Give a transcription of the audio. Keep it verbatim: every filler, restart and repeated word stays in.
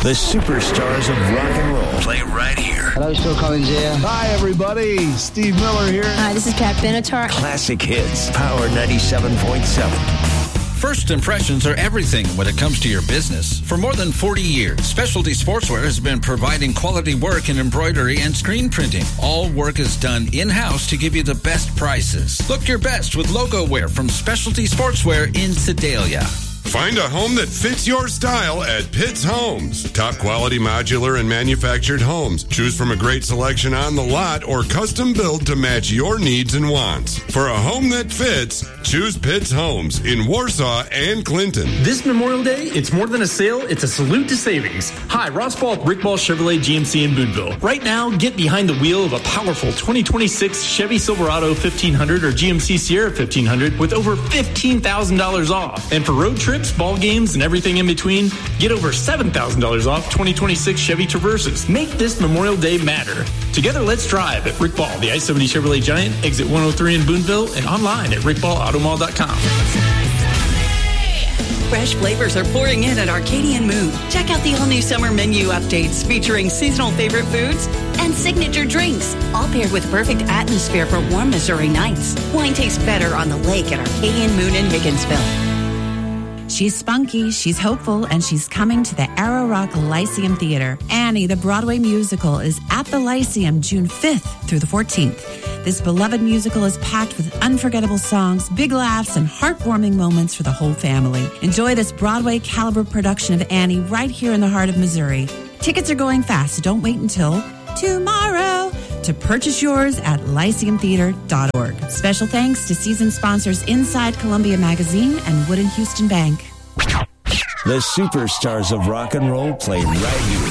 The superstars of rock and roll play right here. Hello, Phil Collins here. Hi, everybody. Steve Miller here. Hi, this is Pat Benatar. Classic hits. Power ninety-seven point seven. First impressions are everything when it comes to your business. For more than forty years, Specialty Sportswear has been providing quality work in embroidery and screen printing. All work is done in-house to give you the best prices. Look your best with logo wear from Specialty Sportswear in Sedalia. Find a home that fits your style at Pitt's Homes. Top quality modular and manufactured homes. Choose from a great selection on the lot or custom build to match your needs and wants. For a home that fits, choose Pitt's Homes in Warsaw and Clinton. This Memorial Day, it's more than a sale, it's a salute to savings. Hi, Ross Ball at Rick Ball Chevrolet G M C in Boonville. Right now, get behind the wheel of a powerful twenty twenty-six Chevy Silverado fifteen hundred or G M C Sierra fifteen hundred with over fifteen thousand dollars off. And for road trips, ball games, and everything in between, get over seven thousand dollars off twenty twenty-six Chevy Traverses. Make this Memorial Day matter. Together, let's drive at Rick Ball, the I seventy Chevrolet Giant, exit one oh three in Boonville, and online at rick ball auto mall dot com. Fresh flavors are pouring in at Arcadian Moon. Check out the all-new summer menu updates featuring seasonal favorite foods and signature drinks, all paired with perfect atmosphere for warm Missouri nights. Wine tastes better on the lake at Arcadian Moon in Higginsville. She's spunky, she's hopeful, and she's coming to the Arrow Rock Lyceum Theater. Annie, the Broadway musical, is at the Lyceum June fifth through the fourteenth. This beloved musical is packed with unforgettable songs, big laughs, and heartwarming moments for the whole family. Enjoy this Broadway caliber production of Annie right here in the heart of Missouri. Tickets are going fast, so don't wait until tomorrow to purchase yours at lyceum theater dot org. Special thanks to season sponsors Inside Columbia Magazine and Wood and Houston Bank. The superstars of rock and roll play right here.